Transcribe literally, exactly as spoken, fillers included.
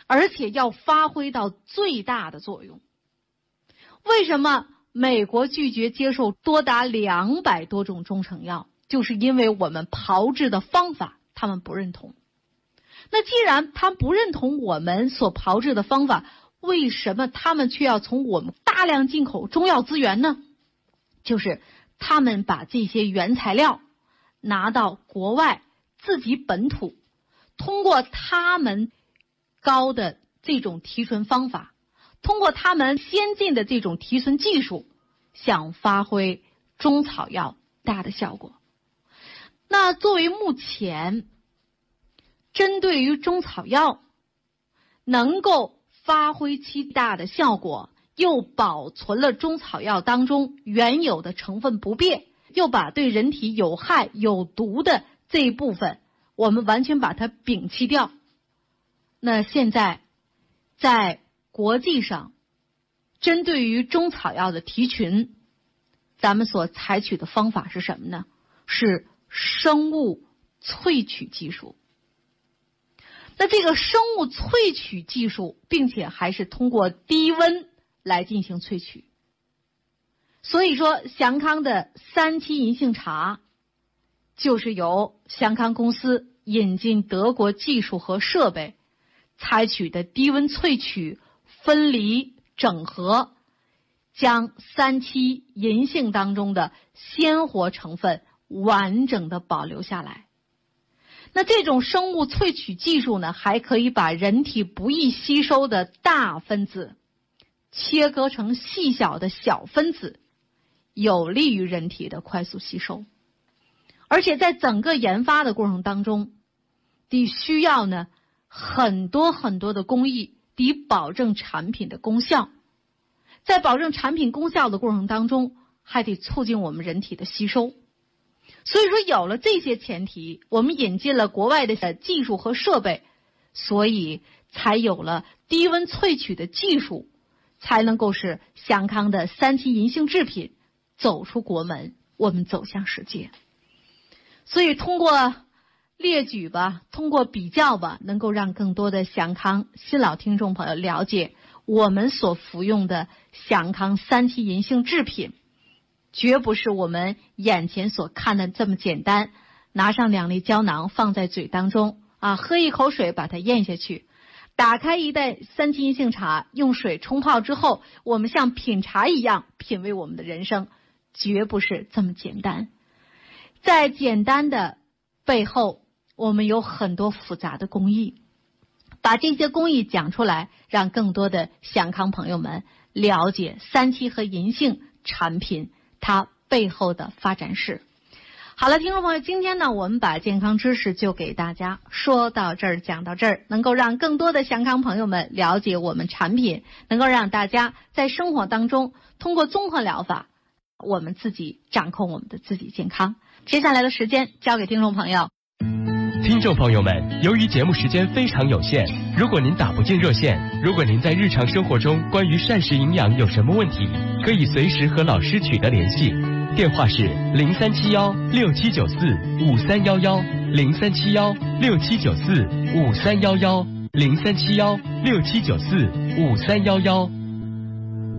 而且要发挥到最大的作用。为什么美国拒绝接受多达两百多种中成药？就是因为我们炮制的方法他们不认同。那既然他不认同我们所炮制的方法，为什么他们却要从我们大量进口中药资源呢？就是他们把这些原材料拿到国外自己本土，通过他们高的这种提纯方法，通过他们先进的这种提纯技术，想发挥中草药大的效果。那作为目前针对于中草药能够发挥其大的效果，又保存了中草药当中原有的成分不变，又把对人体有害有毒的这一部分我们完全把它摒弃掉。那现在在国际上针对于中草药的提纯，咱们所采取的方法是什么呢？是生物萃取技术。那这个生物萃取技术，并且还是通过低温来进行萃取。所以说祥康的三七银杏茶就是由祥康公司引进德国技术和设备，采取的低温萃取、分离、整合，将三七银杏当中的鲜活成分完整的保留下来。那这种生物萃取技术呢，还可以把人体不易吸收的大分子切割成细小的小分子，有利于人体的快速吸收。而且在整个研发的过程当中，得需要呢很多很多的工艺，得保证产品的功效。在保证产品功效的过程当中，还得促进我们人体的吸收。所以说有了这些前提，我们引进了国外的技术和设备，所以才有了低温萃取的技术，才能够使祥康的三七银杏制品走出国门，我们走向世界。所以通过列举吧，通过比较吧，能够让更多的祥康新老听众朋友了解我们所服用的祥康三七银杏制品绝不是我们眼前所看的这么简单，拿上两粒胶囊放在嘴当中啊，喝一口水把它咽下去，打开一袋三七银杏茶，用水冲泡之后，我们像品茶一样品味我们的人生，绝不是这么简单。在简单的背后，我们有很多复杂的工艺，把这些工艺讲出来，让更多的祥康朋友们了解三七和银杏产品它背后的发展史。好了，听众朋友，今天呢，我们把健康知识就给大家说到这儿，讲到这儿，能够让更多的祥康朋友们了解我们产品，能够让大家在生活当中通过综合疗法，我们自己掌控我们的自己健康。接下来的时间交给听众朋友。 听众朋友们，由于节目时间非常有限，如果您打不进热线，如果您在日常生活中关于膳食营养有什么问题，可以随时和老师取得联系。电话是零三七幺六七九四五三幺幺，零三七幺六七九四五三幺幺，零三七幺六七九四五三幺幺。